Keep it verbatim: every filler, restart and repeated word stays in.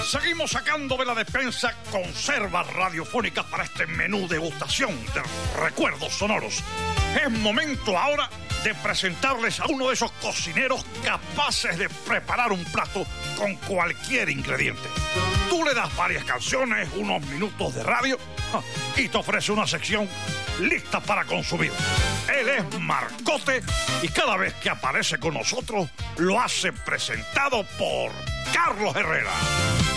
Seguimos sacando de la despensa conservas radiofónicas para este menú degustación de recuerdos sonoros. Es momento ahora de presentarles a uno de esos cocineros capaces de preparar un plato con cualquier ingrediente. Tú le das varias canciones, unos minutos de radio y te ofrece una sección lista para consumir. Él es Marcote y cada vez que aparece con nosotros lo hace presentado por Carlos Herrera.